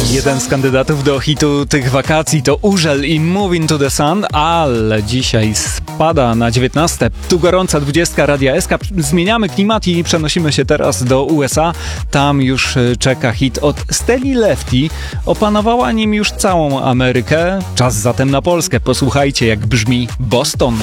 Jeden z kandydatów do hitu tych wakacji to Urzel i Moving to the Sun, ale dzisiaj spada na 19. Tu gorąca 20 Radia SK. Zmieniamy klimat i przenosimy się teraz do USA. Tam już czeka hit od Steli Lefty. Opanowała nim już całą Amerykę. Czas zatem na Polskę. Posłuchajcie, jak brzmi Boston.